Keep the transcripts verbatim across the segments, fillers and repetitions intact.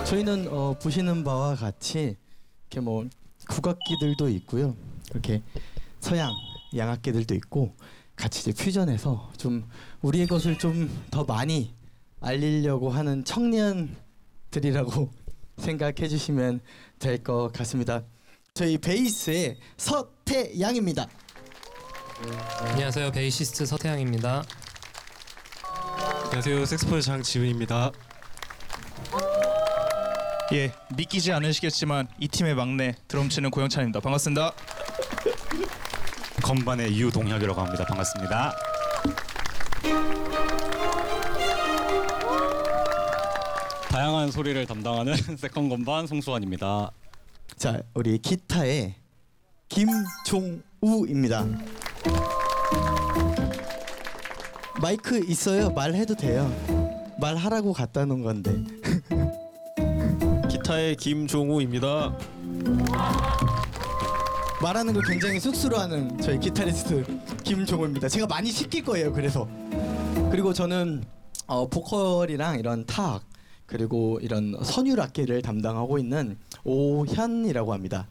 저희는 어, 보시는 바와 같이 이렇게 뭐 국악기들도 있고요. 이렇게 서양 양악기들도 있고 같이 이제 퓨전해서 좀 우리의 것을 좀 더 많이 알리려고 하는 청년들이라고 생각해 주시면 될 것 같습니다. 저희 베이스의 서태양입니다. 안녕하세요. 베이시스트 서태양입니다. 안녕하세요. 색소폰 장지훈입니다. 예, 믿기지 않으시겠지만 이 팀의 막내 드럼 치는 고영찬입니다. 반갑습니다. 건반의 유동혁이라고 합니다. 반갑습니다. 다양한 소리를 담당하는 세컨 건반 송수환입니다. 자, 우리 기타의 김종우입니다. 마이크 있어요? 말해도 돼요. 말하라고 갖다 놓은 건데. 기타의 김종우입니다. 말하는 걸 굉장히 쑥스러워하는 저희 기타리스트 김종우입니다. 제가 많이 시킬 거예요. 그래서 그리고 저는 어, 보컬이랑 이런 탁 그리고 이런 선율 악기를 담당하고 있는 오현이라고 합니다.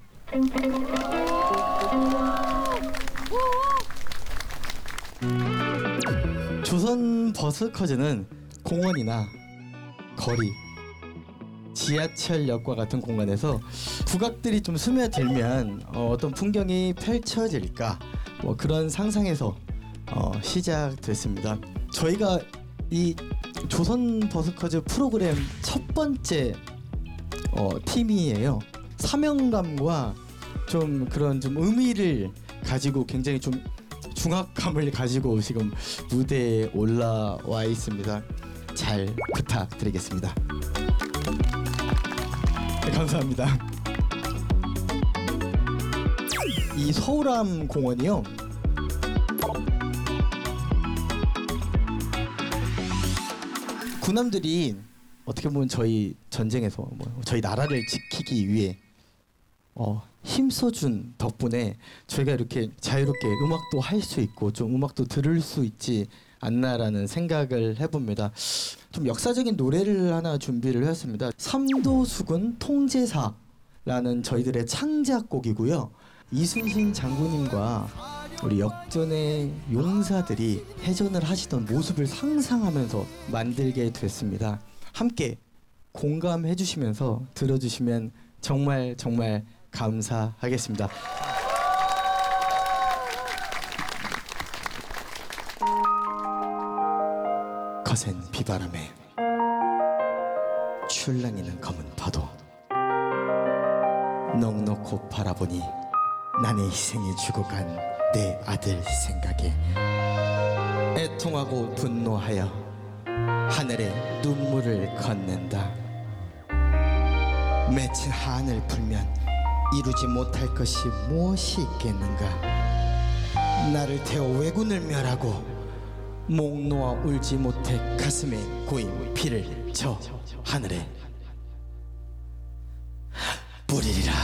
조선 버스커즈는 공원이나 거리, 지하철역과 같은 공간에서 국악들이 좀 스며들면 어, 어떤 풍경이 펼쳐질까 뭐 그런 상상에서 어, 시작됐습니다. 저희가 이 조선 버스커즈 프로그램 첫 번째 어, 팀이에요. 사명감과 좀 그런 좀 의미를 가지고 굉장히 좀 중압감을 가지고 지금 무대에 올라와 있습니다. 잘 부탁드리겠습니다. 네, 감사합니다. 이 서울암 공원이요. 군함들이 어떻게 보면 저희 전쟁에서 뭐 저희 나라를 지키기 위해 어, 힘써준 덕분에 저희가 이렇게 자유롭게 음악도 할 수 있고 좀 음악도 들을 수 있지 않나라는 생각을 해봅니다. 좀 역사적인 노래를 하나 준비를 했습니다. 삼도수군 통제사라는 저희들의 창작곡이고요. 이순신 장군님과 우리 역전의 용사들이 해전을 하시던 모습을 상상하면서 만들게 됐습니다. 함께 공감해 주시면서 들어주시면 정말 정말 감사하겠습니다. 거센 비바람에 출렁이는 검은 파도 넉넉히 바라보니 나의 희생에 죽어간 내 아들 생각에 애통하고 분노하여 하늘에 눈물을 건넨다. 맺힌 한을 풀면 이루지 못할 것이 무엇이 있겠는가. 나를 태워 왜군을 멸하고 목 놓아 울지 못해 가슴에 고인 피를 저 하늘에 뿌리리라.